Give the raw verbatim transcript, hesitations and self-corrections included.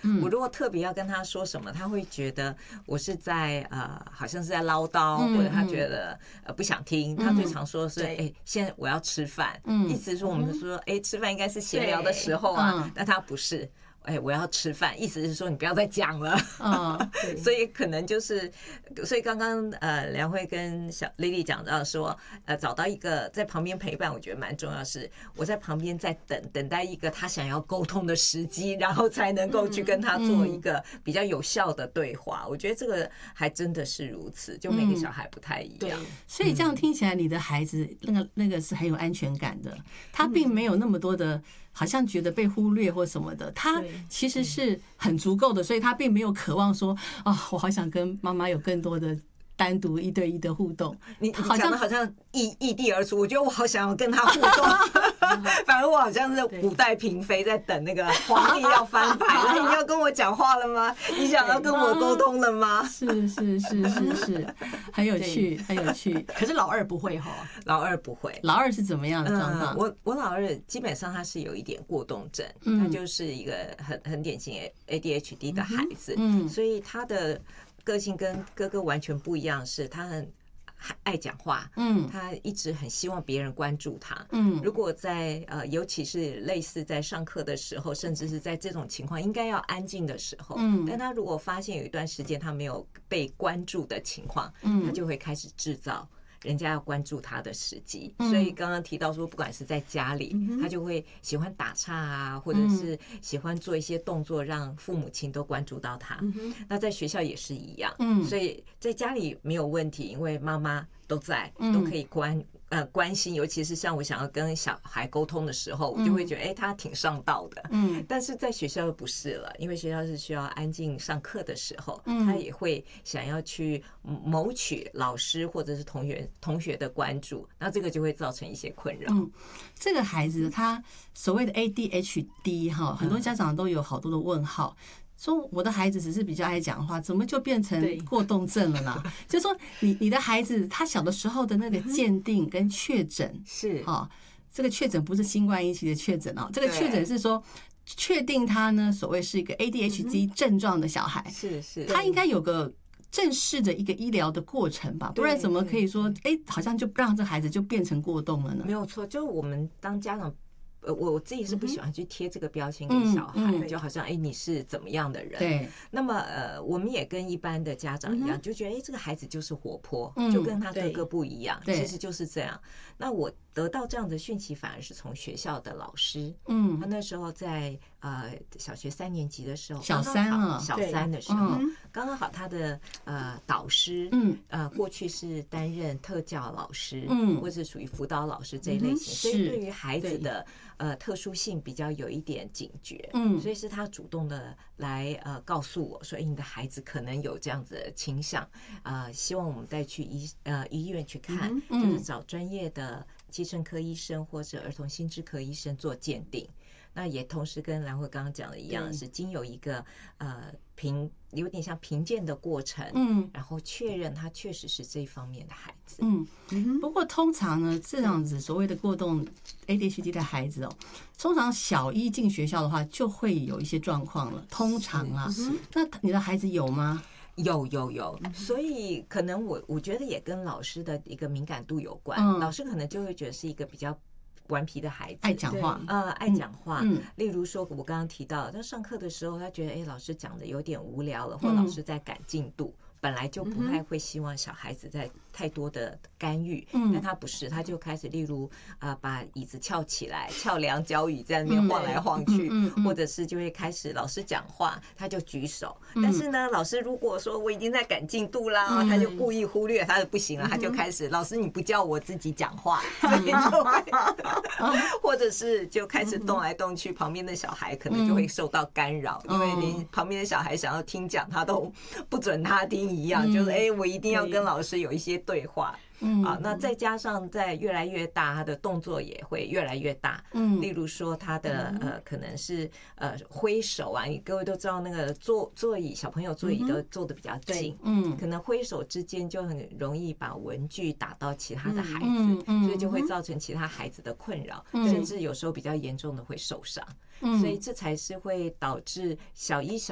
我如果特别要跟他说什么，他会觉得我是在呃，好像是在唠叨，或者他觉得呃不想听。他最常说的是，哎，现在我要吃饭，意思是说我们说，哎，吃饭应该是闲聊的时候啊，但他不是。哎，我要吃饭，意思是说你不要再讲了。嗯，所以可能就是，所以刚刚呃梁慧跟小 Lily 讲到说，呃，找到一个在旁边陪伴，我觉得蛮重要的是，我在旁边在等等待一个他想要沟通的时机，然后才能够去跟他做一个比较有效的对话。我觉得这个还真的是如此，就每个小孩不太一样。 嗯、所以这样听起来，你的孩子那个那个是很有安全感的，他并没有那么多的。好像觉得被忽略或什么的，他其实是很足够的，所以他并没有渴望说啊、哦，我好想跟妈妈有更多的单独一对一的互动。 你你讲的好像异异地而出，我觉得我好想要跟他互动。反正我好像是古代嫔妃在等那个皇帝要翻牌了，你要跟我讲话了吗？你想要跟我沟通了吗？ 是是是是是，很有趣，很有趣。 可是老二不会哈， 老二不会。 老二是怎么样的状况？ 嗯、我我老二基本上他是有一点过动症，他就是一个很很典型 A D H D 的孩子，嗯，所以他的个性跟哥哥完全不一样，是他很爱讲话，嗯，他一直很希望别人关注他，嗯，如果在呃，尤其是类似在上课的时候，甚至是在这种情况应该要安静的时候，嗯，但他如果发现有一段时间他没有被关注的情况，嗯，他就会开始制造人家要关注他的时机，所以刚刚提到说，不管是在家里，他就会喜欢打岔啊，或者是喜欢做一些动作，让父母亲都关注到他。那在学校也是一样，所以在家里没有问题，因为妈妈都在，都可以关。呃，关心，尤其是像我想要跟小孩沟通的时候，我就会觉得，哎、欸，他挺上道的。嗯，但是在学校又不是了，因为学校是需要安静上课的时候，他也会想要去谋取老师或者是同学同学的关注，那这个就会造成一些困扰。 嗯，这个孩子他所谓的 A D H D 哈，很多家长都有好多的问号。说我的孩子只是比较爱讲话，怎么就变成过动症了呢？就说你你的孩子他小的时候的那个鉴定跟确诊是啊，这个确诊不是新冠疫情的确诊啊，这个确诊是说确定他呢所谓是一个 A D H D 症状的小孩， 是是， 他应该有个正式的一个医疗的过程吧，不然怎么可以说哎，好像就让这孩子就变成过动了呢？ 没有错，就是我们当家长。呃，我我自己是不喜欢去贴这个标签给小孩，嗯嗯、就好像哎、欸、你是怎么样的人？ 对。 那么呃，我们也跟一般的家长一样，就觉得哎、欸、这个孩子就是活泼，嗯、就跟他哥哥不一样，其实就是这样。那我得到这样的讯息，反而是从学校的老师，嗯，他那时候在呃小学三年级的时候， 小三啊， 小三的时候，刚刚好他的呃导师，嗯，呃过去是担任特教老师，嗯，或是属于辅导老师这一类型，所以对于孩子的呃特殊性比较有一点警觉，嗯，所以是他主动的来呃告诉我说，哎，你的孩子可能有这样子的倾向，呃，希望我们带去医呃医院去看，就是找专业的精神科医生或者儿童心智科医生做鉴定。那也同时跟兰慧刚刚讲的一样，是经有一个呃评有点像评鉴的过程，嗯，然后确认他确实是这一方面的孩子， 嗯嗯。不过通常呢，这样子所谓的过动 A D H D 的孩子哦，通常小一进学校的话，就会有一些状况了。通常啊，那你的孩子有吗？ 有有有，所以可能我我觉得也跟老师的一个敏感度有关，嗯、老师可能就会觉得是一个比较顽皮的孩子， 爱讲话， 呃，爱讲话。嗯，例如说，我刚刚提到，他上课的时候，他觉得，哎，老师讲的有点无聊了，或老师在赶进度，本来就不太会希望小孩子在太多的干预，嗯，但他不是，他就开始，例如啊、呃，把椅子翘起来，翘两脚椅在那边晃来晃去，嗯嗯嗯、或者是就会开始老师讲话，他就举手，嗯、但是呢，老师如果说我已经在赶进度啦，嗯、他就故意忽略，他就不行了，他就开始，老师你不叫我自己讲话，所以就会，或者是就开始动来动去，旁边的小孩可能就会受到干扰，因为你旁边的小孩想要听讲，他都不准他听一样，就是哎、欸，我一定要跟老师有一些对话。嗯，啊，那再加上在越来越大，他的动作也会越来越大。嗯，例如说他的呃，可能是呃挥手啊，你各位都知道那个座座椅，小朋友座椅都坐得比较近，嗯，可能挥手之间就很容易把文具打到其他的孩子，所以就会造成其他孩子的困扰，甚至有时候比较严重的会受伤。所以这才是会导致小一小